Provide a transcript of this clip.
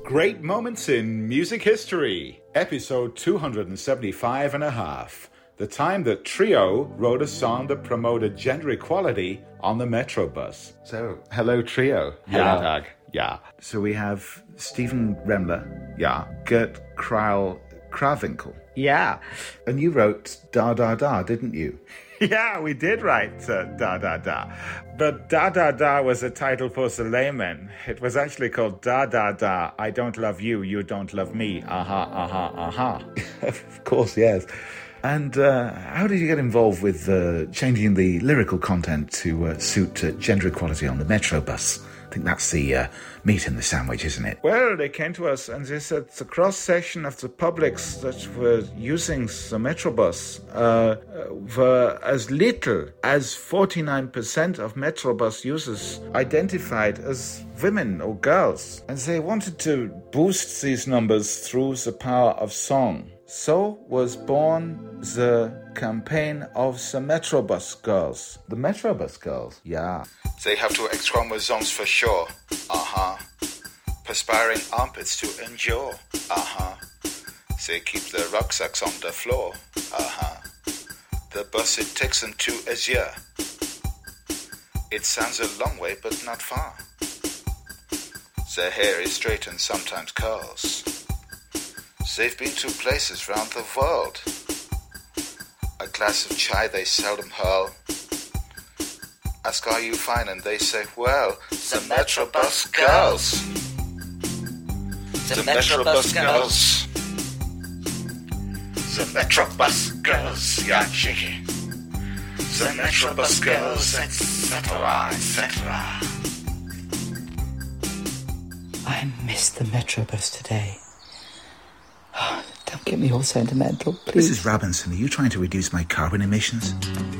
Great Moments in Music History, episode 275 and a half. The time that Trio wrote a song that promoted gender equality on the Metrobus. So, hello Trio. Hello. Tag. Yeah. So we have Stephen Remler. Yeah. Gert Krawinkel. Yeah. And you wrote Da Da Da, didn't you? Yeah, we did write Da Da Da. But Da Da Da was a title for the layman. It was actually called Da Da Da, I don't love you, you don't love me. Aha, aha, aha. Of course, yes. And how did you get involved with changing the lyrical content to suit gender equality on the Metrobus? I think that's the meat in the sandwich, isn't it? Well, they came to us and they said the cross-section of the publics that were using the Metrobus were as little as 49% of Metrobus users identified as women or girls. And they wanted to boost these numbers through the power of song. So was born the campaign of the Metrobus Girls. The Metrobus Girls? Yeah. They have two X chromosomes for sure. Uh-huh. Perspiring armpits to endure. Uh-huh. They keep their rucksacks on the floor. Uh-huh. The bus it takes them to Azure. It sounds a long way but not far. Their hair is straight and sometimes curls. They've been to places round the world. A glass of chai they seldom hurl. Ask are you fine and they say, well, the Metrobus Girls. The Metrobus Girls. The Metrobus Girls, yeah, cheeky. The Metrobus Girls, etc., etc. I miss the Metrobus today. Don't get me all sentimental, please. Mrs. Robinson, are you trying to reduce my carbon emissions?